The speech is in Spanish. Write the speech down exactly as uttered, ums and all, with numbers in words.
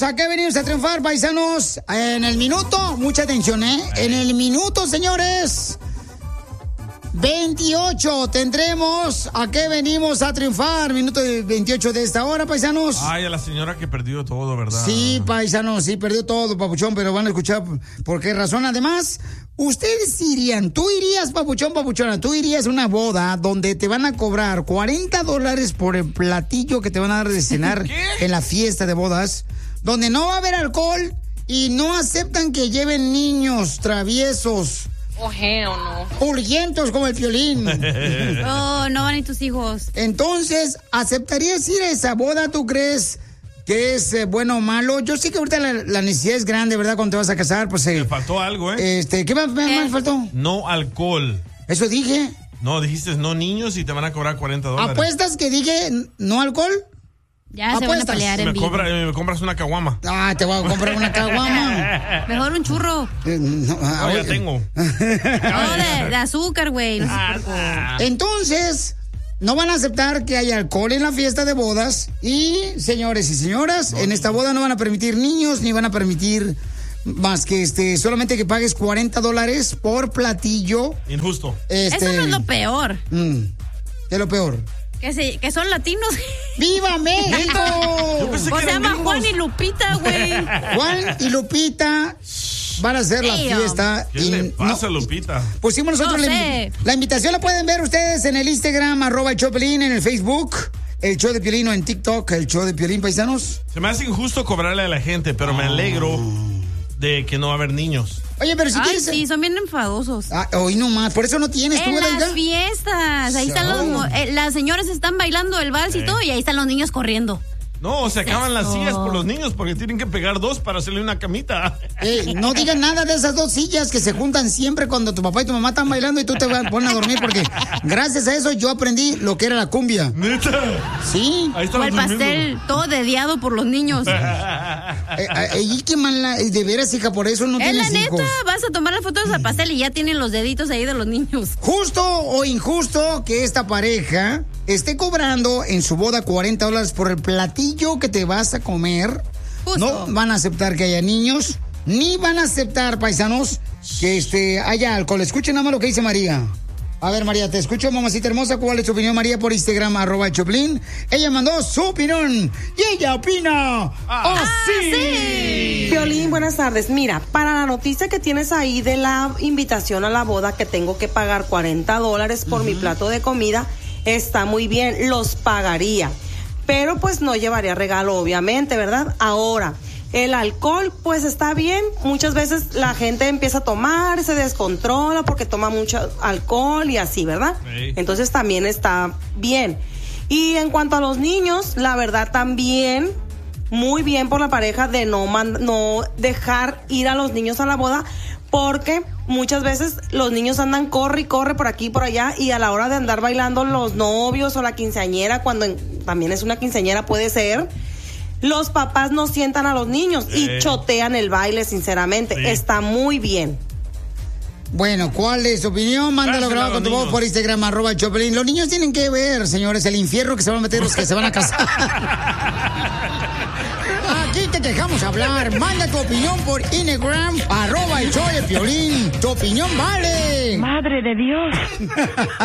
venimos, ¿a qué venimos a triunfar, paisanos? En el minuto, mucha atención, ¿eh? En el minuto, señores, veintiocho tendremos ¿a qué venimos a triunfar? Minuto veintiocho de esta hora, paisanos. Ay, a la señora que perdió todo, ¿verdad? Sí, paisanos, sí, perdió todo, papuchón, pero van a escuchar por qué razón. Además, ustedes irían, tú irías, papuchón, papuchona, tú irías a una boda donde te van a cobrar cuarenta dólares por el platillo que te van a dar de cenar en la fiesta de bodas, donde no va a haber alcohol y no aceptan que lleven niños traviesos. Oh, hell no. Urgientos como el Piolín. Oh, no van ni tus hijos. Entonces, ¿aceptarías ir a esa boda, tú crees? ¿Qué es eh, bueno o malo? Yo sé que ahorita la, la necesidad es grande, ¿verdad? Cuando te vas a casar, pues... Eh, Me faltó algo, ¿eh? Este, ¿qué más me, me faltó? No alcohol. ¿Eso dije? No, dijiste no niños y te van a cobrar cuarenta dólares. ¿Apuestas que dije no alcohol? Ya se van a pelear en me, vivo. cobra, me compras una caguama. Ah, te voy a comprar una caguama. Mejor un churro. Eh, no, ah, no, ya oye. tengo. No, de, de azúcar, güey. No Ah, Entonces... no van a aceptar que haya alcohol en la fiesta de bodas. Y, señores y señoras, no, en esta boda no van a permitir niños, ni van a permitir más que este solamente que pagues cuarenta dólares por platillo. Injusto. Este, Eso no es lo peor. Mm, ¿qué es lo peor? Que, se, que son latinos. ¡Viva México! O se llama Juan y Lupita, güey. Juan y Lupita van a hacer la Damn. fiesta. ¿Qué y le pasa, no, Lupita? Pusimos nosotros No la, sé. la invitación, la pueden ver ustedes en el Instagram, arroba el show de Piolín, en el Facebook, el show de Piolín, o en TikTok, el show de Piolín, paisanos. Se me hace injusto cobrarle a la gente, pero me alegro de que no va a haber niños. Oye, pero si Ay, quieres... sí, son bien enfadosos. Ah, hoy nomás, por eso no tienes tú, En ¿verdad? las fiestas, ahí están los... mo- eh, las señoras están bailando el vals y Eh. todo, y ahí están los niños corriendo. No, se acaban las Eso. sillas por los niños porque tienen que pegar dos para hacerle una camita. Eh, no digan nada de esas dos sillas que se juntan siempre cuando tu papá y tu mamá están bailando y tú te vas a poner a dormir, porque gracias a eso yo aprendí lo que era la cumbia. ¿Neta? Sí. Ahí O están el pastel todo dediado por los niños. Eh, eh, y qué mala, eh, de veras, hija, por eso no Es la tienes neta, hijos. vas a tomar las fotos al pastel y ya tienen los deditos ahí de los niños. Justo o injusto que esta pareja esté cobrando en su boda cuarenta dólares por el platillo que te vas a comer. Justo. No van a aceptar que haya niños, ni van a aceptar, paisanos, que este haya alcohol. Escuchen nada más lo que dice María. A ver, María, te escucho, mamacita hermosa. ¿Cuál es tu opinión, María? Por Instagram, arroba el Choplin. Ella mandó su opinión y ella opina así. Piolín, buenas tardes. Mira, para la noticia que tienes ahí de la invitación a la boda, que tengo que pagar cuarenta dólares por uh-huh. mi plato de comida, está muy bien, los pagaría. Pero pues no llevaría regalo, obviamente, ¿verdad? Ahora, el alcohol, pues está bien. Muchas veces la gente empieza a tomar, se descontrola porque toma mucho alcohol y así, ¿verdad? Sí. Entonces también está bien. Y en cuanto a los niños, la verdad también, muy bien por la pareja de no, man- no dejar ir a los niños a la boda, porque muchas veces los niños andan corre y corre por aquí y por allá, y a la hora de andar bailando los novios o la quinceañera, cuando en, también es una quinceañera, puede ser, los papás no sientan a los niños y eh. chotean el baile, sinceramente. Sí. Está muy bien. Bueno, ¿cuál es su opinión? Mándalo grabado con tu voz por Instagram, arroba Choplin. Los niños tienen que ver, señores, el infierno que se van a meter los que se van a casar. Aquí te dejamos hablar. Manda tu opinión por Instagram, arroba el show de Piolín. Tu opinión vale. Madre de Dios.